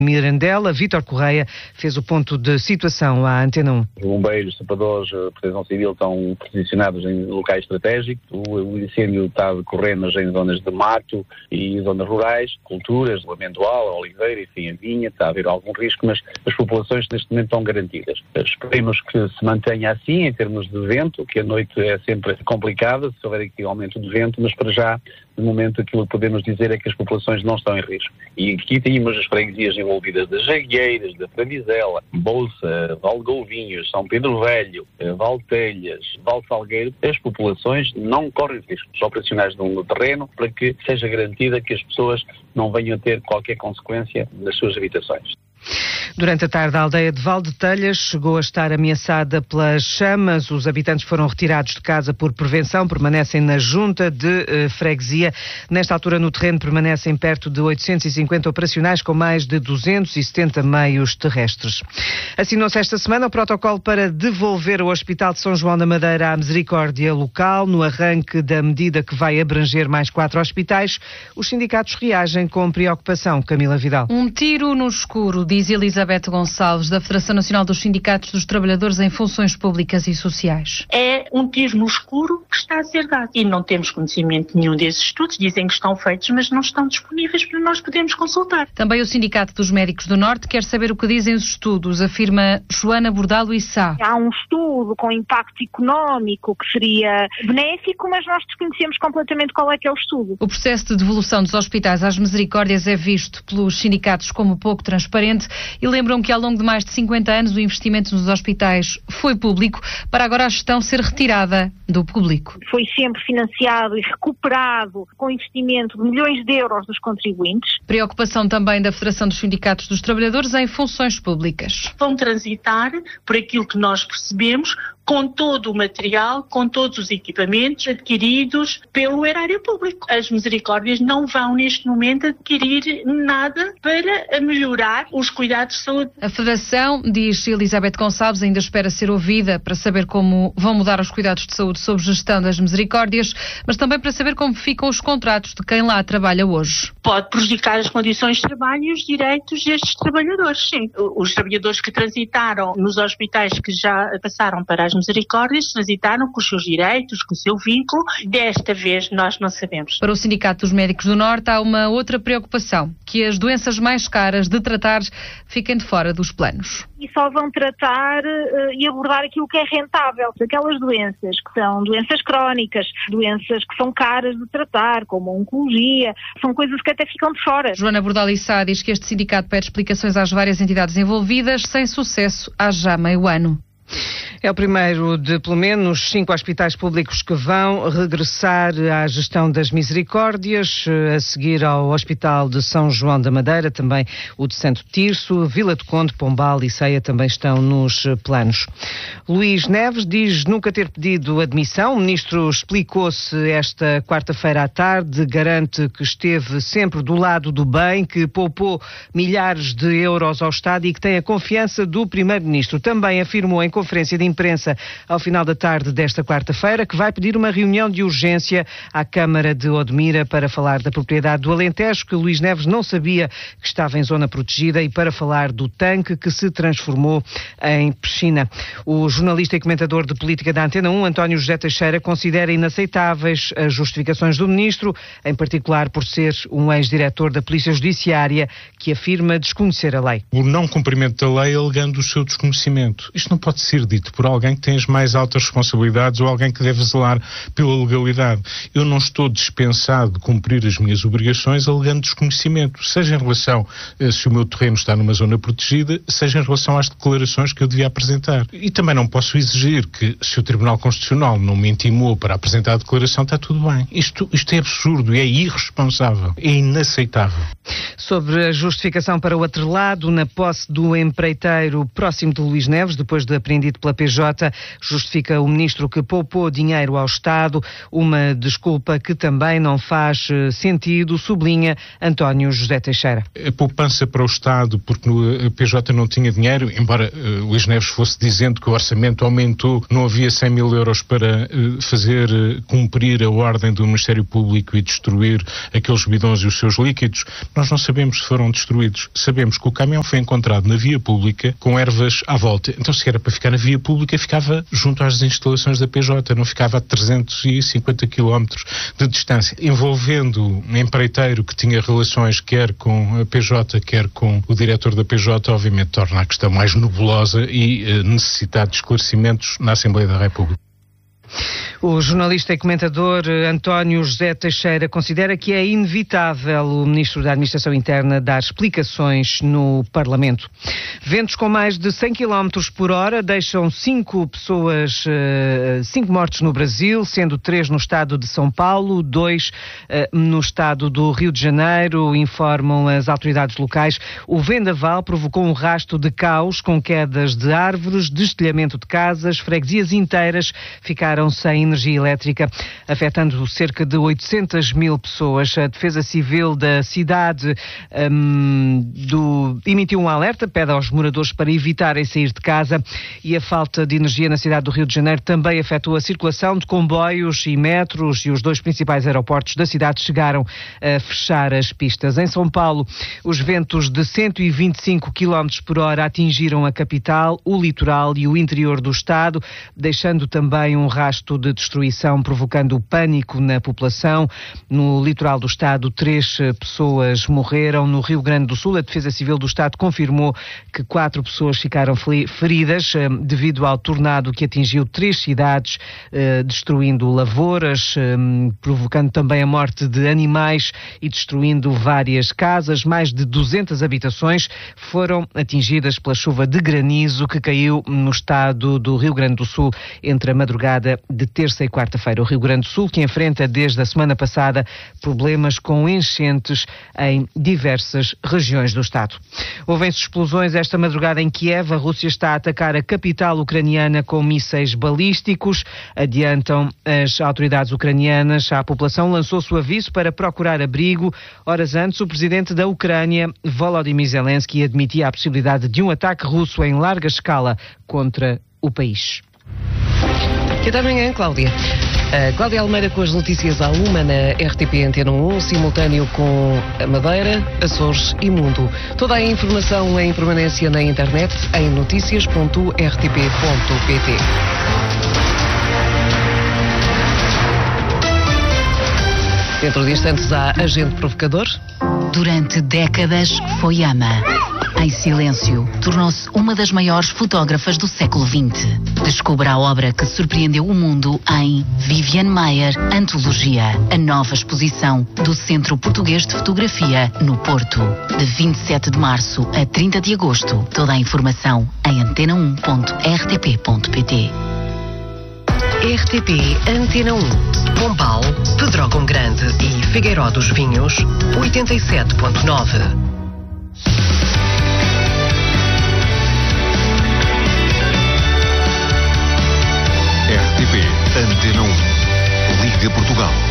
Mirandela. Vítor Correia fez o ponto de situação à Antena 1. Os bombeiros, sapadores, a proteção civil estão posicionados em locais estratégicos. O incêndio está a decorrer nas zonas de mato e zonas rurais, culturas, o amendoal, a oliveira, enfim, a vinha. Está a haver algum risco, mas as populações neste momento estão garantidas. Esperemos que se mantenha assim em termos de vento, que a noite é sempre complicada, se houver aqui aumento de vento, mas para já, no momento, aquilo que podemos dizer é que as populações não estão em risco. E aqui temos as freguesias envolvidas das Jagueiras, da Fravizela, Bolsa, Valgolvinhos, São Pedro Velho, Valtelhas, Valsalgueiro. As populações não correm risco. Os operacionais no terreno para que seja garantida que as pessoas não venham a ter qualquer consequência nas suas habitações. Durante a tarde, a aldeia de Valdetelhas chegou a estar ameaçada pelas chamas. Os habitantes foram retirados de casa por prevenção, permanecem na junta de freguesia. Nesta altura, no terreno, permanecem perto de 850 operacionais com mais de 270 meios terrestres. Assinou-se esta semana o protocolo para devolver o Hospital de São João da Madeira à misericórdia local. No arranque da medida que vai abranger mais 4 hospitais, os sindicatos reagem com preocupação. Camila Vidal. Um tiro no escuro, diz Elizabeth Gonçalves, da Federação Nacional dos Sindicatos dos Trabalhadores em Funções Públicas e Sociais. É um tiro no escuro que está a ser dado. E não temos conhecimento nenhum desses estudos. Dizem que estão feitos, mas não estão disponíveis para nós podermos consultar. Também o Sindicato dos Médicos do Norte quer saber o que dizem os estudos, afirma Joana Bordalo e Sá. Há um estudo com impacto económico que seria benéfico, mas nós desconhecemos completamente qual é que é o estudo. O processo de devolução dos hospitais às misericórdias é visto pelos sindicatos como pouco transparente e lembram que ao longo de mais de 50 anos o investimento nos hospitais foi público, para agora a gestão ser retirada do público. Foi sempre financiado e recuperado com investimento de milhões de euros dos contribuintes. Preocupação também da Federação dos Sindicatos dos Trabalhadores em Funções Públicas. Vão transitar por aquilo que nós percebemos, com todo o material, com todos os equipamentos adquiridos pelo erário público. As misericórdias não vão neste momento adquirir nada para melhorar os cuidados de saúde. A Federação, diz Elizabeth Gonçalves, ainda espera ser ouvida para saber como vão mudar os cuidados de saúde sob gestão das misericórdias, mas também para saber como ficam os contratos de quem lá trabalha hoje. Pode prejudicar as condições de trabalho e os direitos destes trabalhadores, sim. Os trabalhadores que transitaram nos hospitais que já passaram para as misericórdias transitaram com os seus direitos, com o seu vínculo. Desta vez nós não sabemos. Para o Sindicato dos Médicos do Norte há uma outra preocupação, que as doenças mais caras de tratar fiquem de fora dos planos. E só vão tratar e abordar aquilo que é rentável. Aquelas doenças que são doenças crónicas, doenças que são caras de tratar, como a oncologia, são coisas que até ficam de fora. Joana Bordalo e Sá diz que este sindicato pede explicações às várias entidades envolvidas, sem sucesso há já meio ano. É o primeiro de, pelo menos, 5 hospitais públicos que vão regressar à gestão das misericórdias, a seguir ao Hospital de São João da Madeira, também o de Santo Tirso, Vila do Conde, Pombal e Ceia também estão nos planos. Luís Neves diz nunca ter pedido admissão. O ministro explicou-se esta quarta-feira à tarde, garante que esteve sempre do lado do bem, que poupou milhares de euros ao Estado e que tem a confiança do primeiro-ministro. Também afirmou em conferência de imprensa ao final da tarde desta quarta-feira que vai pedir uma reunião de urgência à Câmara de Odmira para falar da propriedade do Alentejo, que Luís Neves não sabia que estava em zona protegida, e para falar do tanque que se transformou em piscina. O jornalista e comentador de política da Antena 1, António José Teixeira, considera inaceitáveis as justificações do ministro, em particular por ser um ex-diretor da Polícia Judiciária que afirma desconhecer a lei. O não cumprimento da lei alegando o seu desconhecimento. Isto não pode ser dito por alguém que tem as mais altas responsabilidades ou alguém que deve zelar pela legalidade. Eu não estou dispensado de cumprir as minhas obrigações alegando desconhecimento, seja em relação se o meu terreno está numa zona protegida, seja em relação às declarações que eu devia apresentar. E também não posso exigir que, se o Tribunal Constitucional não me intimou para apresentar a declaração, está tudo bem. Isto é absurdo, é irresponsável, é inaceitável. Sobre a justificação para o atrelado na posse do empreiteiro próximo de Luís Neves, depois de apreendido pela PJ, justifica o ministro que poupou dinheiro ao Estado, uma desculpa que também não faz sentido, sublinha António José Teixeira. A poupança para o Estado, porque a PJ não tinha dinheiro, embora Luís Neves fosse dizendo que o orçamento aumentou, não havia 100 mil euros para fazer cumprir a ordem do Ministério Público e destruir aqueles bidões e os seus líquidos. Nós não sabemos sabemos se foram destruídos. Sabemos que o caminhão foi encontrado na via pública com ervas à volta. Então, se era para ficar na via pública, ficava junto às instalações da PJ, não ficava a 350 km de distância, envolvendo um empreiteiro que tinha relações quer com a PJ, quer com o diretor da PJ, obviamente torna a questão mais nebulosa e necessitar de esclarecimentos na Assembleia da República. O jornalista e comentador António José Teixeira considera que é inevitável o Ministro da Administração Interna dar explicações no Parlamento. Ventos com mais de 100 km por hora deixam 5 mortos no Brasil, sendo 3 no estado de São Paulo, 2 no estado do Rio de Janeiro, informam as autoridades locais. O vendaval provocou um rasto de caos com quedas de árvores, destelhamento de casas, freguesias inteiras ficaram sem energia elétrica, afetando cerca de 800 mil pessoas. A Defesa Civil da cidade emitiu um alerta, pede aos moradores para evitarem sair de casa, e a falta de energia na cidade do Rio de Janeiro também afetou a circulação de comboios e metros, e os 2 principais aeroportos da cidade chegaram a fechar as pistas. Em São Paulo, os ventos de 125 km por hora atingiram a capital, o litoral e o interior do estado, deixando também um rasto de destruição, provocando pânico na população. No litoral do estado, 3 pessoas morreram. No Rio Grande do Sul, a Defesa Civil do Estado confirmou que 4 pessoas ficaram feridas devido ao tornado que atingiu 3 cidades, destruindo lavouras, provocando também a morte de animais e destruindo várias casas. Mais de 200 habitações foram atingidas pela chuva de granizo que caiu no estado do Rio Grande do Sul entre a madrugada de terça e quarta-feira. O Rio Grande do Sul, que enfrenta desde a semana passada problemas com enchentes em diversas regiões do estado. Houve-se explosões esta madrugada em Kiev. A Rússia está a atacar a capital ucraniana com mísseis balísticos. Adiantam as autoridades ucranianas. A população lançou-se o aviso para procurar abrigo. Horas antes, o presidente da Ucrânia, Volodymyr Zelensky, admitia a possibilidade de um ataque russo em larga escala contra o país. E até amanhã, Cláudia. Cláudia Almeida com as notícias à 1 na RTP Antena 1, simultâneo com a Madeira, Açores e Mundo. Toda a informação em permanência na internet em noticias.rtp.pt. Dentro de instantes há Agente Provocador. Durante décadas foi ama. Em silêncio, tornou-se uma das maiores fotógrafas do século XX. Descubra a obra que surpreendeu o mundo em Viviane Maier, Antologia, a nova exposição do Centro Português de Fotografia, no Porto. De 27 de março a 30 de agosto. Toda a informação em antena1.rtp.pt. RTP Antena 1, Pombal, Pedrógão Grande e Figueiró dos Vinhos, 87.9. RTP Antena 1, Liga Portugal.